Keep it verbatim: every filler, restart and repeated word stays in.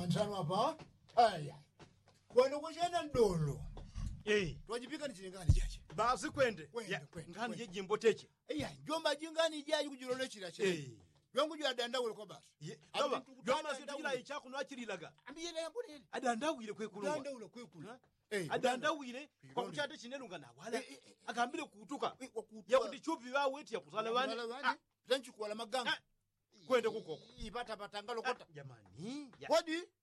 mantano hapa. Aya. Kwenda kushenda ndolo. Eh. Twajipika ni chingani jaje. Basi kwende. Ngani je jimbo teche. Iya, njomba jingani jaje kujirole chira chira. Eh. Yongu jwa danda ule kwa basi. Baba, yoma situkira ichako no akirilaga. Ambiye na yangu ile. Adanda wile kwekulwa. Danda ule kwekulu. Eh. Adanda wile kwa kuchate chinelunga na wala. Akambile kutuka. Ya kundichupi wa weti ya kusala wani. Tanchi kwa la maganga. Kwende kukoko. Ipata patangalo kota. Jamani. Kodi?